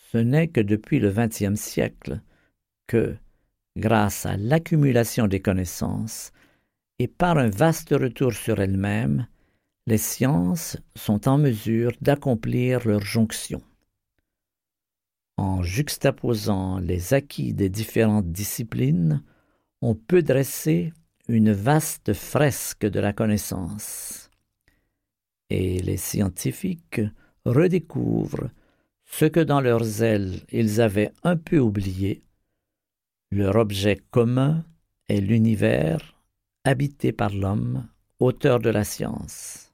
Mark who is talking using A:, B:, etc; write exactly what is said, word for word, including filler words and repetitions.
A: Ce n'est que depuis le vingtième siècle que, grâce à l'accumulation des connaissances et par un vaste retour sur elles-mêmes, les sciences sont en mesure d'accomplir leur jonction. En juxtaposant les acquis des différentes disciplines, on peut dresser une vaste fresque de la connaissance. Et les scientifiques redécouvrent ce que dans leur zèle ils avaient un peu oublié. Leur objet commun est l'univers habité par l'homme, auteur de la science.